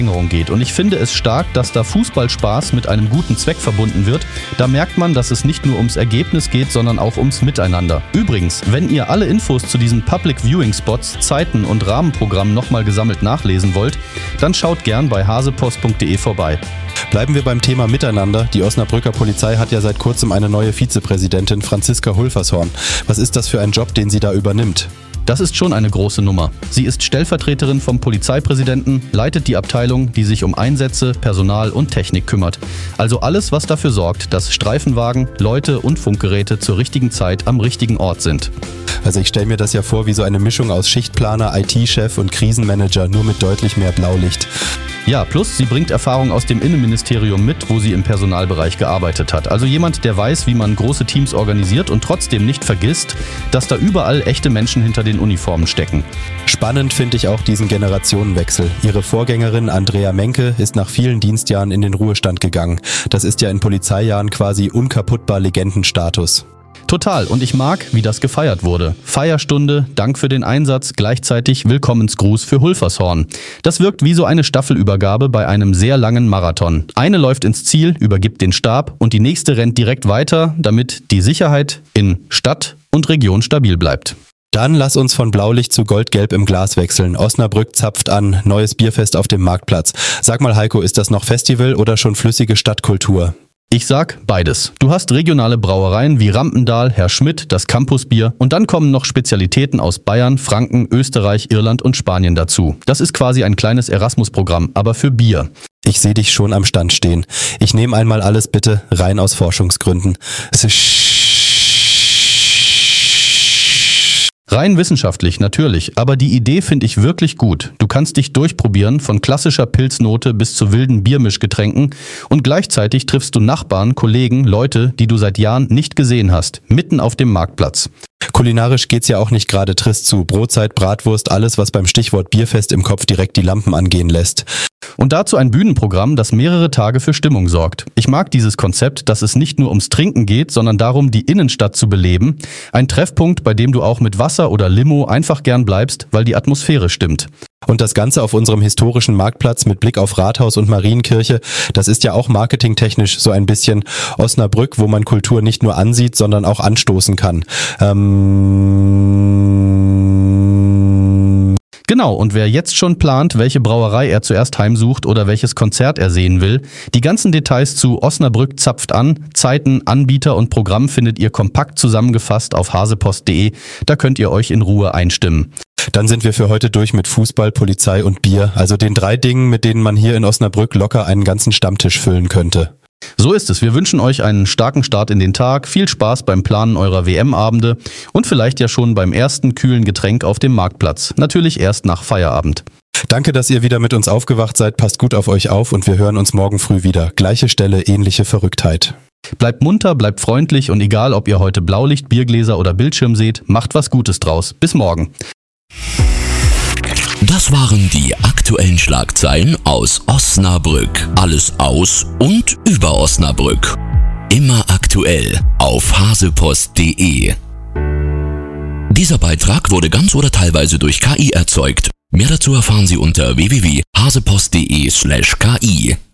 geht. Und ich finde es stark, dass da Fußballspaß mit einem guten Zweck verbunden wird. Da merkt man, dass es nicht nur ums Ergebnis geht, sondern auch ums Miteinander. Übrigens, wenn ihr alle Infos zu diesen Public Viewing Spots, Zeiten und Rahmenprogrammen nochmal gesammelt nachlesen wollt, dann schaut gern bei hasepost.de vorbei. Bleiben wir beim Thema Miteinander. Die Osnabrücker Polizei hat ja seit kurzem eine neue Vizepräsidentin, Franziska Hulfershorn. Was ist das für ein Job, den sie da übernimmt? Das ist schon eine große Nummer. Sie ist Stellvertreterin vom Polizeipräsidenten, leitet die Abteilung, die sich um Einsätze, Personal und Technik kümmert. Also alles, was dafür sorgt, dass Streifenwagen, Leute und Funkgeräte zur richtigen Zeit am richtigen Ort sind. Also ich stelle mir das ja vor wie so eine Mischung aus Schichtplaner, IT-Chef und Krisenmanager, nur mit deutlich mehr Blaulicht. Ja, plus sie bringt Erfahrung aus dem Innenministerium mit, wo sie im Personalbereich gearbeitet hat. Also jemand, der weiß, wie man große Teams organisiert und trotzdem nicht vergisst, dass da überall echte Menschen hinter den Uniformen stecken. Spannend finde ich auch diesen Generationenwechsel. Ihre Vorgängerin Andrea Menke ist nach vielen Dienstjahren in den Ruhestand gegangen. Das ist ja in Polizeijahren quasi unkaputtbar Legendenstatus. Total, und ich mag, wie das gefeiert wurde. Feierstunde, Dank für den Einsatz, gleichzeitig Willkommensgruß für Hulfershorn. Das wirkt wie so eine Staffelübergabe bei einem sehr langen Marathon. Eine läuft ins Ziel, übergibt den Stab und die nächste rennt direkt weiter, damit die Sicherheit in Stadt und Region stabil bleibt. Dann lass uns von Blaulicht zu Goldgelb im Glas wechseln. Osnabrück zapft an, neues Bierfest auf dem Marktplatz. Sag mal Heiko, ist das noch Festival oder schon flüssige Stadtkultur? Ich sag beides. Du hast regionale Brauereien wie Rampendahl, Herr Schmidt, das Campusbier und dann kommen noch Spezialitäten aus Bayern, Franken, Österreich, Irland und Spanien dazu. Das ist quasi ein kleines Erasmus-Programm, aber für Bier. Ich sehe dich schon am Stand stehen. Ich nehme einmal alles bitte, rein aus Forschungsgründen. Rein wissenschaftlich, natürlich, aber die Idee finde ich wirklich gut. Du kannst dich durchprobieren, von klassischer Pilznote bis zu wilden Biermischgetränken und gleichzeitig triffst du Nachbarn, Kollegen, Leute, die du seit Jahren nicht gesehen hast, mitten auf dem Marktplatz. Kulinarisch geht's ja auch nicht gerade trist zu. Brotzeit, Bratwurst, alles, was beim Stichwort Bierfest im Kopf direkt die Lampen angehen lässt. Und dazu ein Bühnenprogramm, das mehrere Tage für Stimmung sorgt. Ich mag dieses Konzept, dass es nicht nur ums Trinken geht, sondern darum, die Innenstadt zu beleben. Ein Treffpunkt, bei dem du auch mit Wasser oder Limo einfach gern bleibst, weil die Atmosphäre stimmt. Und das Ganze auf unserem historischen Marktplatz mit Blick auf Rathaus und Marienkirche, das ist ja auch marketingtechnisch so ein bisschen Osnabrück, wo man Kultur nicht nur ansieht, sondern auch anstoßen kann. Genau, und wer jetzt schon plant, welche Brauerei er zuerst heimsucht oder welches Konzert er sehen will, die ganzen Details zu Osnabrück zapft an, Zeiten, Anbieter und Programm findet ihr kompakt zusammengefasst auf hasepost.de, da könnt ihr euch in Ruhe einstimmen. Dann sind wir für heute durch mit Fußball, Polizei und Bier, also den 3 Dingen, mit denen man hier in Osnabrück locker einen ganzen Stammtisch füllen könnte. So ist es. Wir wünschen euch einen starken Start in den Tag, viel Spaß beim Planen eurer WM-Abende und vielleicht ja schon beim ersten kühlen Getränk auf dem Marktplatz. Natürlich erst nach Feierabend. Danke, dass ihr wieder mit uns aufgewacht seid. Passt gut auf euch auf und wir hören uns morgen früh wieder. Gleiche Stelle, ähnliche Verrücktheit. Bleibt munter, bleibt freundlich und egal, ob ihr heute Blaulicht, Biergläser oder Bildschirm seht, macht was Gutes draus. Bis morgen. Das waren die aktuellen Schlagzeilen aus Osnabrück. Alles aus und über Osnabrück. Immer aktuell auf hasepost.de. Dieser Beitrag wurde ganz oder teilweise durch KI erzeugt. Mehr dazu erfahren Sie unter www.hasepost.de/ki.